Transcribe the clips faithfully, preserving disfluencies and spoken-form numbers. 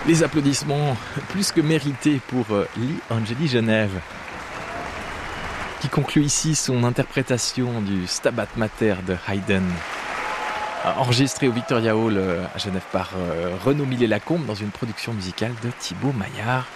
Les applaudissements plus que mérités pour Lee Angeli Genève, qui conclut ici son interprétation du Stabat Mater de Haydn, enregistré au Victoria Hall à Genève par Renaud Millet-Lacombe dans une production musicale de Thibaut Maillard.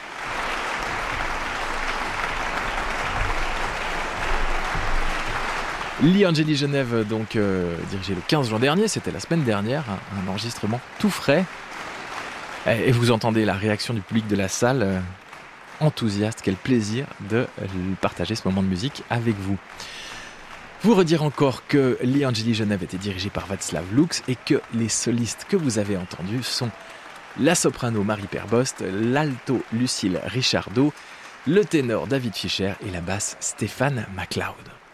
Lee Angeli Genève, donc euh, dirigé le quinze juin dernier, c'était la semaine dernière, un, un enregistrement tout frais. Et vous entendez la réaction du public de la salle, euh, enthousiaste. Quel plaisir de euh, partager ce moment de musique avec vous. Vous redire encore que Lee Angeli Genève était dirigé par Václav Lux et que les solistes que vous avez entendus sont la soprano Marie Perbost, l'alto Lucille Richardot, le ténor David Fischer et la basse Stéphane MacLeod.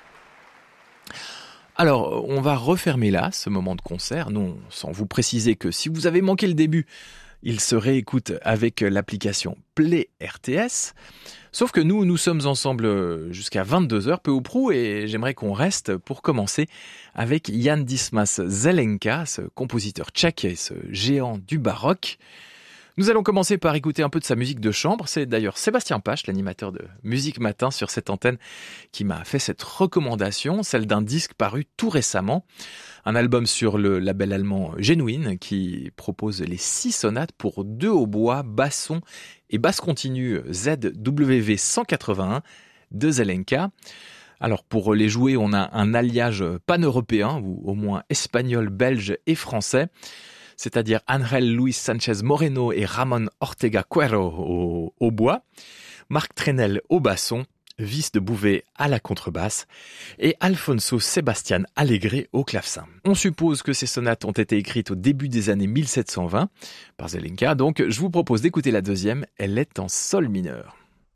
Alors, on va refermer là ce moment de concert, non sans vous préciser que si vous avez manqué le début, il se réécoute avec l'application Play R T S. Sauf que nous, nous sommes ensemble jusqu'à vingt-deux heures, peu ou prou, et j'aimerais qu'on reste pour commencer avec Jan Dismas Zelenka, ce compositeur tchèque et ce géant du baroque. Nous allons commencer par écouter un peu de sa musique de chambre. C'est d'ailleurs Sébastien Pache, l'animateur de Musique Matin sur cette antenne, qui m'a fait cette recommandation, celle d'un disque paru tout récemment. Un album sur le label allemand Genuine qui propose les six sonates pour deux hautbois, basson et basse continue Z W V cent quatre-vingt-un de Zelenka. Alors pour les jouer, on a un alliage pan-européen, ou au moins espagnol, belge et français. C'est-à-dire Ángel Luis Sánchez Moreno et Ramón Ortega Cuero au, au bois, Marc Trenel au basson, Vis de Bouvet à la contrebasse et Alfonso Sebastián Alegre au clavecin. On suppose que ces sonates ont été écrites au début des années mille sept cent vingt par Zelenka, donc je vous propose d'écouter la deuxième, elle est en sol mineur.